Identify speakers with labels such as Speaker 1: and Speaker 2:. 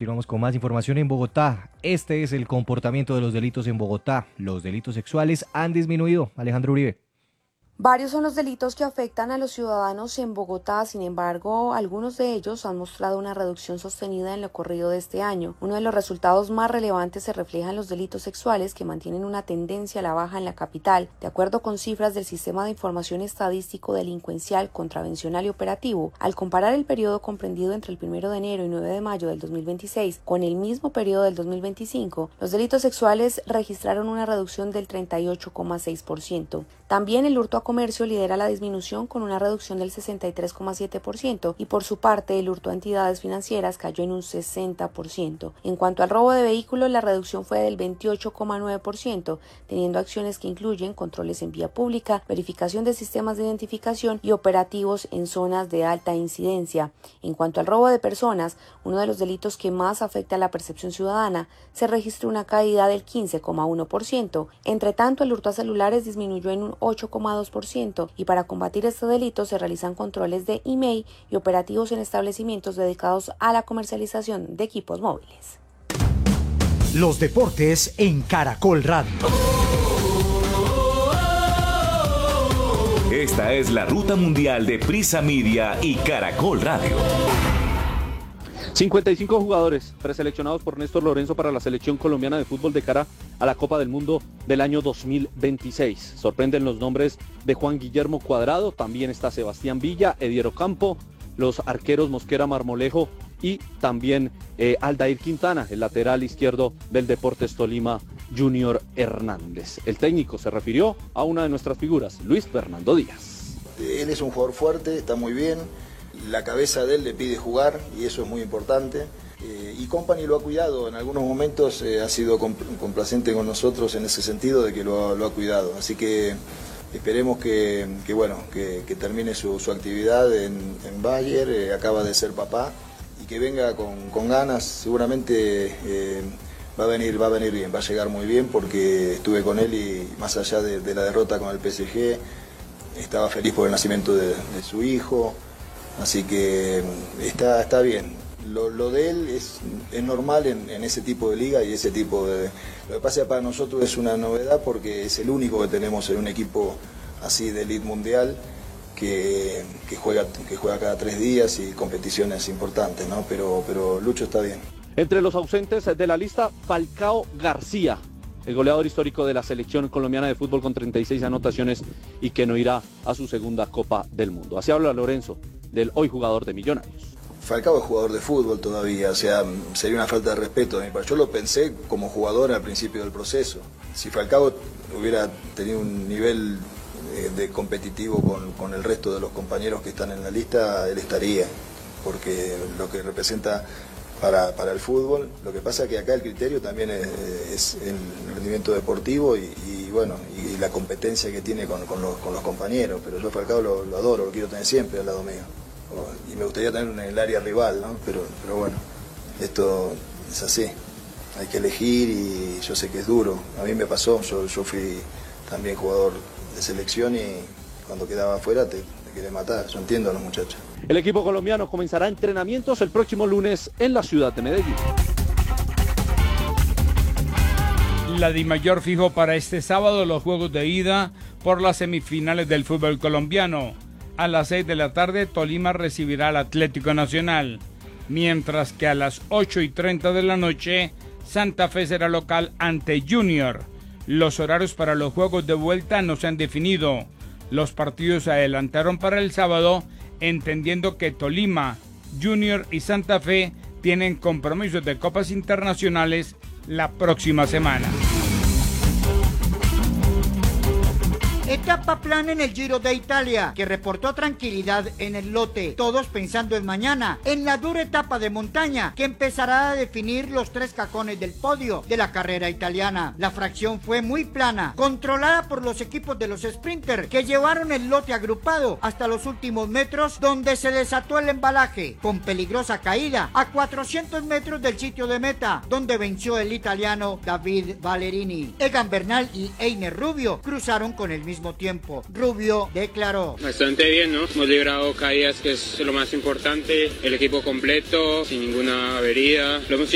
Speaker 1: continuamos con más información en Bogotá. Este es el comportamiento de los delitos en Bogotá. Los delitos sexuales han disminuido. Alejandro Uribe.
Speaker 2: Varios son los delitos que afectan a los ciudadanos en Bogotá, sin embargo, algunos de ellos han mostrado una reducción sostenida en lo corrido de este año. Uno de los resultados más relevantes se refleja en los delitos sexuales, que mantienen una tendencia a la baja en la capital. De acuerdo con cifras del Sistema de Información Estadístico Delincuencial, Contravencional y Operativo, al comparar el periodo comprendido entre el 1 de enero y 9 de mayo del 2026 con el mismo periodo del 2025, los delitos sexuales registraron una reducción del 38,6%. También el hurto a comercio lidera la disminución con una reducción del 63,7% y por su parte el hurto a entidades financieras cayó en un 60%. En cuanto al robo de vehículos, la reducción fue del 28,9%, teniendo acciones que incluyen controles en vía pública, verificación de sistemas de identificación y operativos en zonas de alta incidencia. En cuanto al robo de personas, uno de los delitos que más afecta a la percepción ciudadana, se registró una caída del 15,1%. Entre tanto, el hurto a celulares disminuyó en un 8,2% y para combatir este delito se realizan controles de email y operativos en establecimientos dedicados a la comercialización de equipos móviles.
Speaker 3: Los deportes en Caracol Radio.
Speaker 4: Esta es la ruta mundial de Prisa Media y Caracol Radio.
Speaker 5: 55 jugadores preseleccionados por Néstor Lorenzo para la selección colombiana de fútbol de cara a la Copa del Mundo del año 2026. Sorprenden los nombres de Juan Guillermo Cuadrado, también está Sebastián Villa, Edier Ocampo, los arqueros Mosquera, Marmolejo y también Aldair Quintana, el lateral izquierdo del Deportes Tolima, Junior Hernández. El técnico se refirió a una de nuestras figuras, Luis Fernando Díaz.
Speaker 6: Él es un jugador fuerte, está muy bien. La cabeza de él le pide jugar y eso es muy importante. Y Company lo ha cuidado, en algunos momentos ha sido complacente con nosotros en ese sentido de que lo ha cuidado. Así que esperemos que termine su actividad en Bayer, acaba de ser papá y que venga con ganas, seguramente va a venir bien, va a llegar muy bien porque estuve con él y más allá de la derrota con el PSG, estaba feliz por el nacimiento de su hijo. Así que está bien. Lo de él es normal en ese tipo de liga y ese tipo de... Lo que pasa para nosotros es una novedad porque es el único que tenemos en un equipo así de elite mundial que juega cada 3 días y competiciones importantes, ¿no? Pero Lucho está bien.
Speaker 5: Entre los ausentes de la lista, Falcao García, el goleador histórico de la selección colombiana de fútbol con 36 anotaciones y que no irá a su segunda Copa del Mundo. Así habla Lorenzo del hoy jugador de Millonarios.
Speaker 6: Falcao es jugador de fútbol todavía, o sea, sería una falta de respeto de mi parte. Yo lo pensé como jugador al principio del proceso. Si Falcao hubiera tenido un nivel de competitivo con el resto de los compañeros que están en la lista, él estaría, porque lo que representa para el fútbol, lo que pasa es que acá el criterio también es el rendimiento deportivo y la competencia que tiene con los compañeros, pero yo a Falcao lo adoro, lo quiero tener siempre al lado mío. Y me gustaría tenerlo en el área rival, ¿no? Pero bueno, esto es así, hay que elegir y yo sé que es duro. A mí me pasó, yo fui también jugador de selección y cuando quedaba afuera te quería matar, yo entiendo a los muchachos.
Speaker 5: El equipo colombiano comenzará entrenamientos el próximo lunes en la ciudad de Medellín.
Speaker 7: La DIMAYOR fijó para este sábado los juegos de ida por las semifinales del fútbol colombiano. A las 6 de la tarde, Tolima recibirá al Atlético Nacional, mientras que a las 8:30 de la noche, Santa Fe será local ante Junior. Los horarios para los juegos de vuelta no se han definido. Los partidos se adelantaron para el sábado, entendiendo que Tolima, Junior y Santa Fe tienen compromisos de copas internacionales la próxima semana.
Speaker 8: Etapa plana en el Giro de Italia, que reportó tranquilidad en el lote, todos pensando en mañana, en la dura etapa de montaña, que empezará a definir los 3 cajones del podio de la carrera italiana. La fracción fue muy plana, controlada por los equipos de los sprinters, que llevaron el lote agrupado hasta los últimos metros, donde se desató el embalaje, con peligrosa caída, a 400 metros del sitio de meta, donde venció el italiano David Ballerini. Egan Bernal y Einer Rubio cruzaron con el mismo tiempo. Rubio declaró:
Speaker 9: bastante bien, ¿no? Hemos librado caídas, que es lo más importante, el equipo completo, sin ninguna avería. Lo hemos